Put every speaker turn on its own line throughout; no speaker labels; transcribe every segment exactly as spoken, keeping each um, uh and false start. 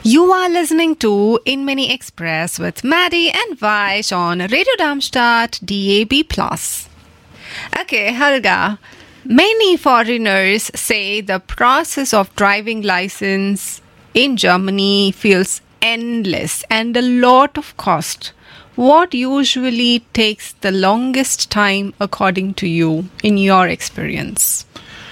You are listening to In Mini Express with Maddie and Vaish on Radio Darmstadt D A B plus. Okay, Helga. Many foreigners say the process of driving license in Germany feels endless and a lot of cost. What usually takes the longest time according to you, in your experience?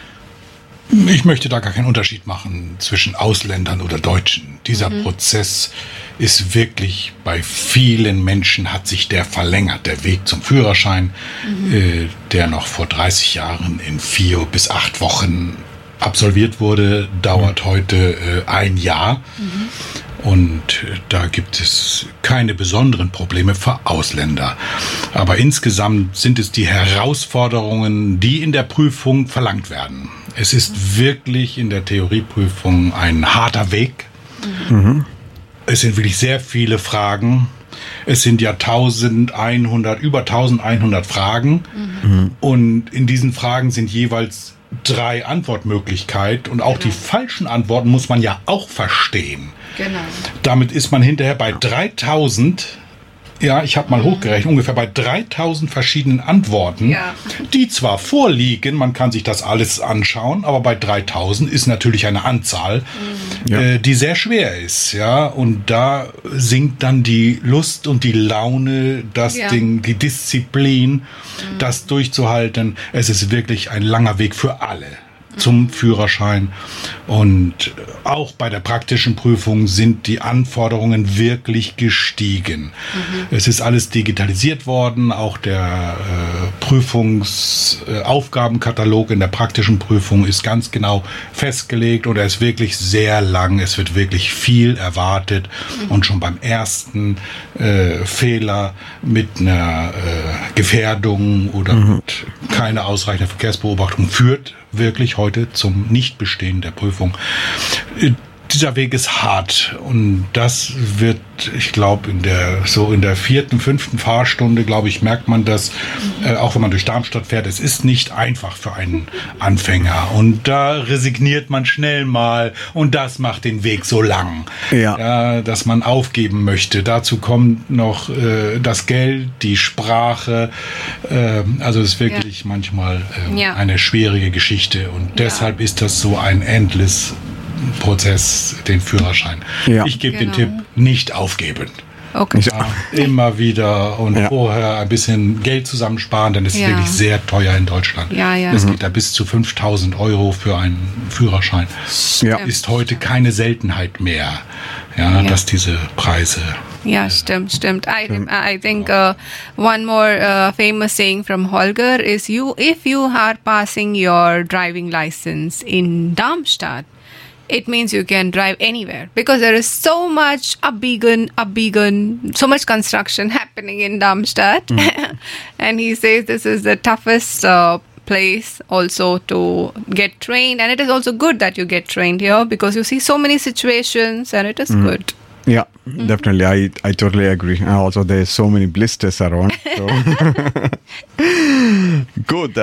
Ich möchte da gar keinen Unterschied machen zwischen Ausländern oder Deutschen. Dieser mhm. Prozess ist wirklich, bei vielen Menschen hat sich der verlängert. Der Weg zum Führerschein, mhm. äh, der noch vor dreißig Jahren in vier bis acht Wochen absolviert wurde, dauert mhm. heute äh, ein Jahr. Mhm. Und äh, da gibt es keine besonderen Probleme für Ausländer. Aber insgesamt sind es die Herausforderungen, die in der Prüfung verlangt werden. Es ist wirklich in der Theorieprüfung ein harter Weg. Mhm. Es sind wirklich sehr viele Fragen. Es sind ja eintausendeinhundert, über eintausendeinhundert Fragen. Mhm. Und in diesen Fragen sind jeweils drei Antwortmöglichkeiten. Und auch genau. die falschen Antworten muss man ja auch verstehen. Genau. Damit ist man hinterher bei dreitausend. Ja, ich habe mal hochgerechnet, ungefähr bei dreitausend verschiedenen Antworten, ja. die zwar vorliegen, man kann sich das alles anschauen, aber bei dreitausend ist natürlich eine Anzahl, mhm. äh, die sehr schwer ist, ja, und da sinkt dann die Lust und die Laune, das ja. Ding, die Disziplin, mhm. das durchzuhalten. Es ist wirklich ein langer Weg für alle zum Führerschein, und auch bei der praktischen Prüfung sind die Anforderungen wirklich gestiegen. Mhm. Es ist alles digitalisiert worden, auch der äh, Prüfungsaufgabenkatalog äh, in der praktischen Prüfung ist ganz genau festgelegt und er ist wirklich sehr lang, es wird wirklich viel erwartet mhm. und schon beim ersten äh, Fehler mit einer äh, Gefährdung oder mhm. mit keiner ausreichenden Verkehrsbeobachtung führt wirklich heute zum Nichtbestehen der Prüfung. Dieser Weg ist hart und das wird, ich glaube, in der so in der vierten, fünften Fahrstunde, glaube ich, merkt man das, äh, auch wenn man durch Darmstadt fährt. Es ist nicht einfach für einen Anfänger und da resigniert man schnell mal und das macht den Weg so lang, ja. Ja, dass man aufgeben möchte. Dazu kommt noch äh, das Geld, die Sprache. Äh, also es ist wirklich ja. manchmal äh, ja. eine schwierige Geschichte und deshalb ja. ist das so ein endless Prozess, den Führerschein. Ja. Ich gebe genau. den Tipp, nicht aufgeben. Okay. Ja, immer wieder und ja. vorher ein bisschen Geld zusammensparen, denn es ja. ist wirklich sehr teuer in Deutschland. Ja, ja. Es mhm. geht da bis zu fünftausend Euro für einen Führerschein. Ja. Ist heute keine Seltenheit mehr, ja, ja. dass diese Preise...
Ja, stimmt, stimmt. I, I think uh, one more uh, famous saying from Holger is, you, if you are passing your driving license in Darmstadt, it means you can drive anywhere because there is so much abbiegen, abbiegen, so much construction happening in Darmstadt. Mm. And he says this is the toughest uh, place also to get trained. And it is also good that you get trained here because you see so many situations and it is mm. good.
Yeah, mm-hmm. definitely. I, I totally agree. Also, there's so many blisters around. So. Good.